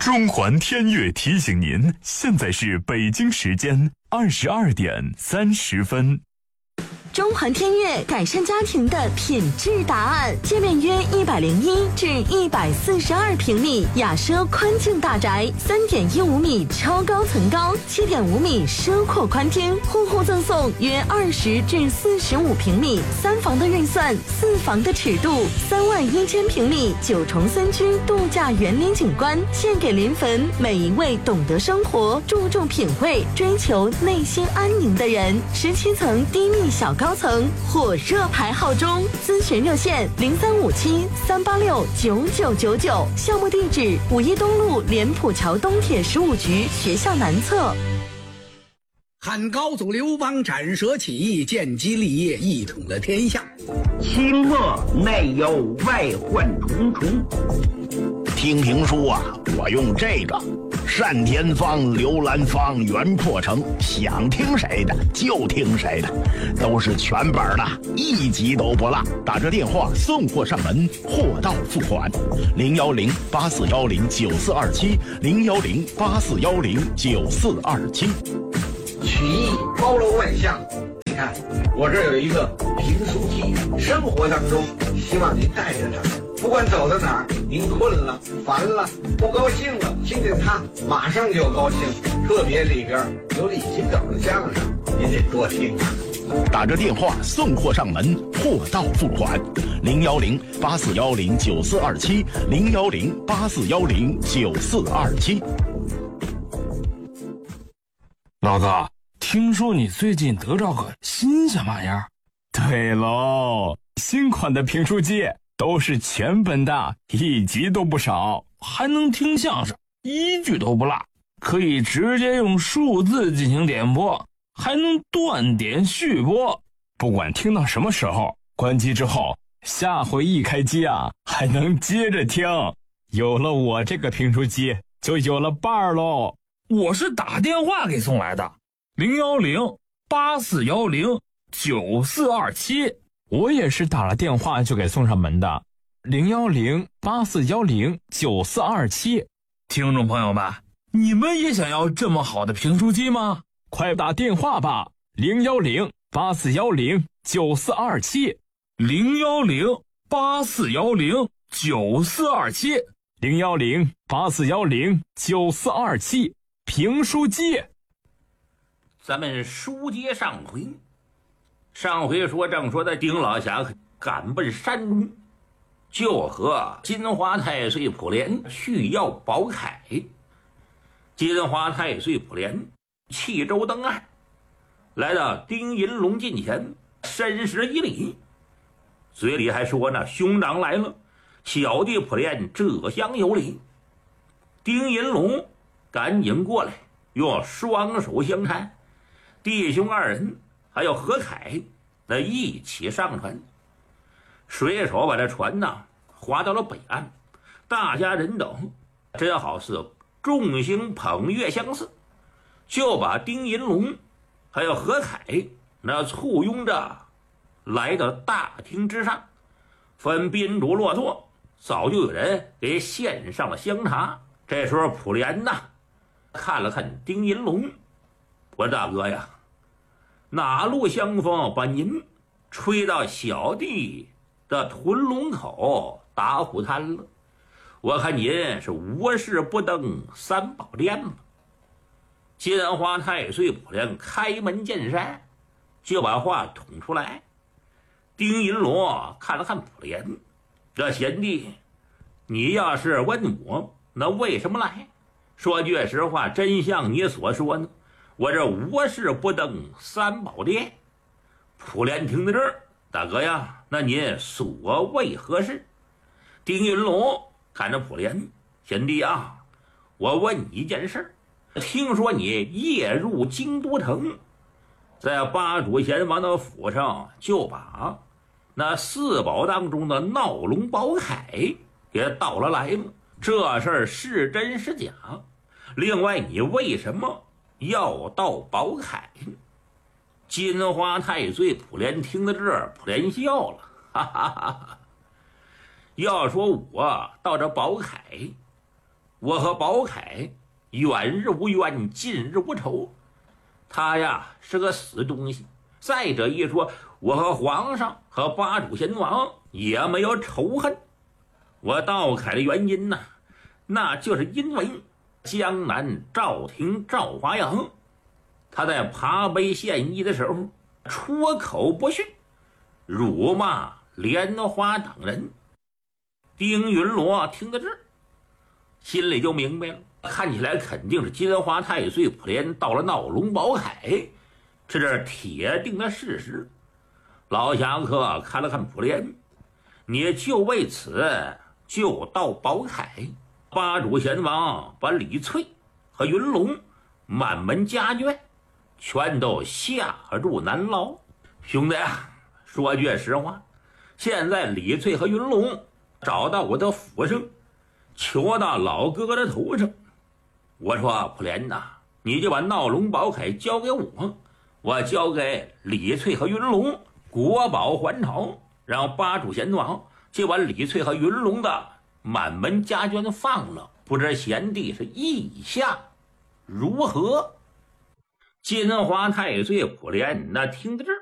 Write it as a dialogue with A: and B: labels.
A: 中环天悦提醒您，现在是北京时间22:30。
B: 中环天悦改善家庭的品质答案，界面约101至142平米雅奢宽净大宅，3.15米超高层高，7.5米奢阔宽厅，户户赠送约20至45平米3房的预算，4房的尺度，31000平米9重3居度假园林景观，献给临汾每一位懂得生活、注重品味、追求内心安宁的人。17层低密小高层火热排号中，咨询热线0357-386-9999，项目地址5一东路莲浦桥东铁15局学校南侧。
C: 汉高祖刘邦斩蛇起义，建基立业，一统了天下。
D: 清末内忧外患重重。听评书啊，我用这个单田芳、刘兰芳、袁阔成，想听谁的就听谁的，都是全本的，一集都不落。打这电话送货上门，货到付款。010-8410-9427，010-8410-9427。
E: 曲艺包罗万象，你看我这有一个评书机，生活当中希望您带着它，不管走到哪儿，您困了、烦了、不高兴了，听见它马上就高兴。特别里边有李金斗的相声，您得多听啊。
D: 打着电话送货上门，货到付款。010-8410-9427，010-8410-9427。
F: 老哥，听说你最近得着个新鲜玩意儿？
A: 对喽，新款的评书机都是全本的，一集都不少，
F: 还能听相声，一句都不落，可以直接用数字进行点播，还能断点续播。
A: 不管听到什么时候，关机之后，下回一开机啊，还能接着听。有了我这个评书机，就有了伴儿喽。
F: 我是打电话给送来的，010-8410-9427。
A: 我也是打了电话就给送上门的，010-8410-9427。
F: 听众朋友们，你们也想要这么好的评书机吗？
A: 快打电话吧，010-8410-9427，010-8410-9427，评书机。
G: 咱们书接上回，正说的丁老侠赶奔山中，就和金华太岁普莲去要宝凯。金华太岁普莲弃舟登岸，来到丁银龙近前，深施一礼，嘴里还说呢：“兄长来了，小弟普莲这厢有礼。”丁银龙赶紧过来，用双手相搀，弟兄二人还有何凯那一起上船。水手把这船呢划到了北岸，大家人等真好似众星捧月相似，就把丁银龙还有何凯那簇拥着来到大厅之上，分宾主落座，早就有人给献上了香茶。这时候普莲呐看了看丁银龙，我说：“大哥呀，哪路香风把您吹到小弟的屯龙口打虎滩了？我看您是无事不登三宝殿吧。”金华太岁普莲开门见山就把话捅出来。丁银龙看了看普莲，这贤弟，你要是问我那为什么来，说句实话，真像你所说呢，我这无事不登三宝殿。普莲听到这儿，大哥呀，那您所谓何事？丁银龙看着普莲，贤弟啊，我问你一件事，听说你夜入京都城，在八主贤王的府上就把那四宝当中的闹龙宝铠给盗了来了，这事儿是真是假？另外你为什么要盗宝铠？金花太岁普莲听到这儿，普莲笑了，哈哈哈哈！要说我盗这宝铠， 我和宝凯远日无冤，近日无仇。他呀是个死东西。再者一说，我和皇上和八主贤王也没有仇恨。我道凯的原因呢，那就是因为江南赵廷赵华阳，他在爬碑献艺的时候出口不逊，辱骂莲花等人。丁云罗听到这儿，心里就明白了，看起来肯定是金华太岁普莲到了闹龙宝凯，这是铁定的事实。老侠客看了看普莲，你就为此就到宝凯。八主贤王把李翠和云龙满门家眷全都下入南牢。兄弟啊，说句实话，现在李翠和云龙找到我的府上，求到老哥哥的头上。我说普莲呐，你就把闹龙宝凯交给我，我交给李翠和云龙国宝还朝，让八主贤王就把李翠和云龙的满门家眷放了。不知贤弟是意下如何？金华太岁普莲那听到这儿，